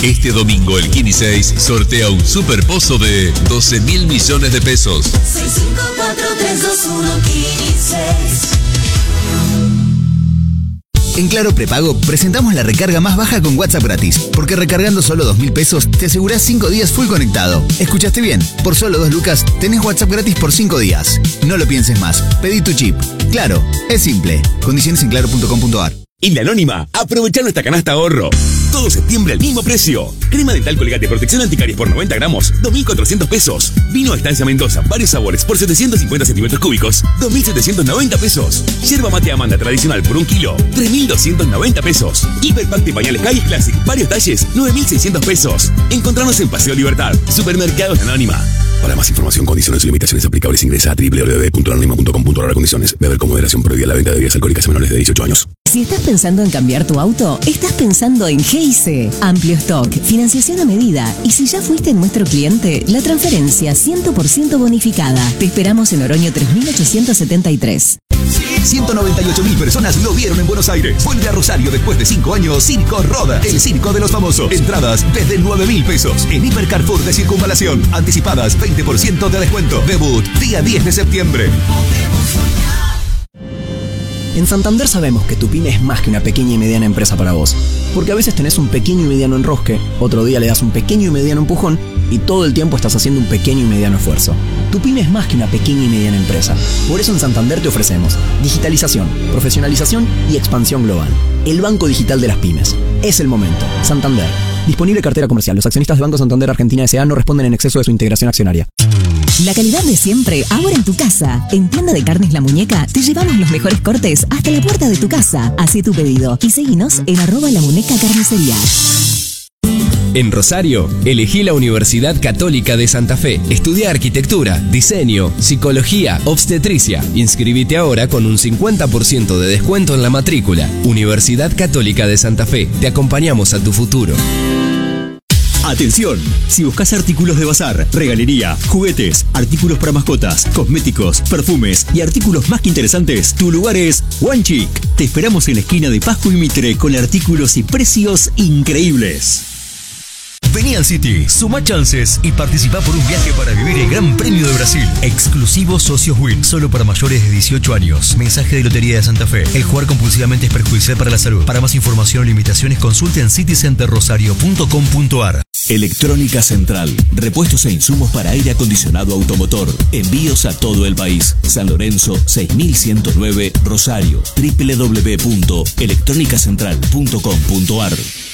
Este domingo el Kini 6 sortea un superpozo de 12.000 millones de pesos. 654-321-Kini 6. En Claro Prepago presentamos la recarga más baja con WhatsApp gratis, porque recargando solo 2.000 pesos te asegurás 5 días full conectado. ¿Escuchaste bien? Por solo 2 lucas tenés WhatsApp gratis por 5 días. No lo pienses más, pedí tu chip. Claro, es simple. Condiciones en claro.com.ar. En La Anónima, aprovechá nuestra canasta ahorro. Todo septiembre al mismo precio. Crema dental Colgate Protección Anticaries por 90 gramos, 2.400 pesos. Vino Estancia Mendoza, varios sabores por 750 centímetros cúbicos, 2.790 pesos. Yerba mate Amanda tradicional por 1 kilo, 3.290 pesos. Hiperpack de pañales Calle Classic, varios talles, 9.600 pesos. Encontrarnos en Paseo Libertad, Supermercados La Anónima. Para más información, condiciones y limitaciones aplicables, ingresa a www.lanonima.com.ar. Condiciones. Beber con moderación. Prohibida la venta de bebidas alcohólicas a menores de 18 años. Si estás pensando en cambiar tu auto, estás pensando en GIC. Amplio stock, financiación a medida. Y si ya fuiste nuestro cliente, la transferencia 100% bonificada. Te esperamos en Oroño 3873. 198.000 personas lo vieron en Buenos Aires. Vuelve a Rosario después de 5 años Circo Roda, el circo de los famosos. Entradas desde 9.000 pesos en Hiper Carrefour de Circunvalación. Anticipadas 20% de descuento. Debut día 10 de septiembre. En Santander sabemos que tu pyme es más que una pequeña y mediana empresa para vos. Porque a veces tenés un pequeño y mediano enrosque, otro día le das un pequeño y mediano empujón y todo el tiempo estás haciendo un pequeño y mediano esfuerzo. Tu pyme es más que una pequeña y mediana empresa. Por eso en Santander te ofrecemos digitalización, profesionalización y expansión global. El banco digital de las pymes. Es el momento. Santander. Disponible cartera comercial. Los accionistas del Banco Santander Argentina S.A. no responden en exceso de su integración accionaria. La calidad de siempre, ahora en tu casa. En Tienda de Carnes La Muñeca te llevamos los mejores cortes hasta la puerta de tu casa. Hacé tu pedido y seguinos en @lamuñecacarnicería. En Rosario, elegí la Universidad Católica de Santa Fe. Estudia arquitectura, diseño, psicología, obstetricia. Inscribite ahora con un 50% de descuento en la matrícula. Universidad Católica de Santa Fe. Te acompañamos a tu futuro. Atención, si buscas artículos de bazar, regalería, juguetes, artículos para mascotas, cosméticos, perfumes y artículos más que interesantes, tu lugar es One Chic. Te esperamos en la esquina de Pasco y Mitre con artículos y precios increíbles. Vení al City, suma chances y participa por un viaje para vivir el Gran Premio de Brasil. Exclusivo Socios Win, solo para mayores de 18 años. Mensaje de Lotería de Santa Fe. El jugar compulsivamente es perjudicial para la salud. Para más información o limitaciones, consulte en citycenterrosario.com.ar. Electrónica Central. Repuestos e insumos para aire acondicionado automotor. Envíos a todo el país. San Lorenzo 6109 Rosario. www.electronicacentral.com.ar.